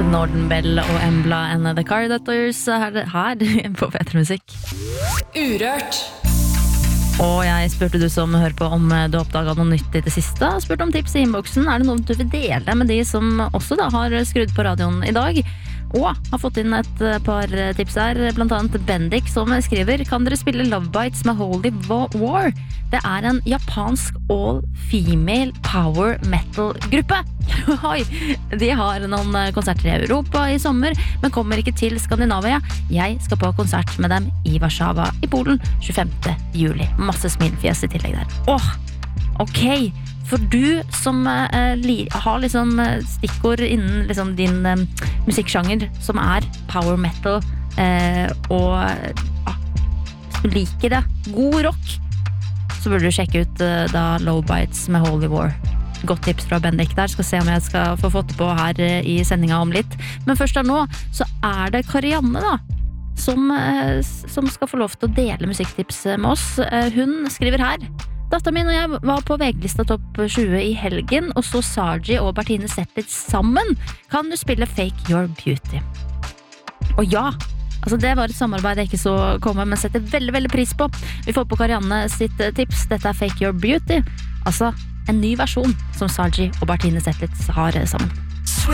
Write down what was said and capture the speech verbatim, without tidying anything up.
Northern Bell og Embla and the Cardators her, her på P tre Musikk. Urørt. Og jeg spurte du som hører på om du oppdaget noe nytt i det siste. Jeg spurte om tips i innboksen. Er det noe du vil dele med de som også da har skrudd på radioen i dag? Og har fått inn et par tips her, blant annet Bendik som skriver: kan dere spille Love Bites med Holy War? Det er en japansk all-female power metal-gruppe. Oi, de har noen konserter i Europa i sommer, men kommer ikke til Skandinavia. Jeg skal på konsert med dem i Warszawa i Polen tjuefemte juli. Masse smilfjes i tillegg der. Åh, ok. For du som eh, li, har liksom stikkord innen liksom, din eh, musikksjanger som er power metal eh, og ah, liker det, god rock, så burde du sjekke ut eh, da Low Bites med Holy War. Godt tips fra Bendik der. Skal se om jeg skal få fått det på her eh, i sendinga om litt. Men først da nå, så er det Karianne da som, eh, som skal få lov til å dele musikktips med oss. Eh, hun skriver her: datteren min og jeg var på V G-lista topp tjue i helgen, og så Sargi og Bertine Zetlitz sammen. Kan du spille Fake Your Beauty? Og ja, altså det var et samarbeid jeg ikke så komme, men setter veldig, veldig pris på. Vi får på Karianne sitt tips. Dette er Fake Your Beauty, altså en ny versjon som Sargi og Bertine Zetlitz har sammen.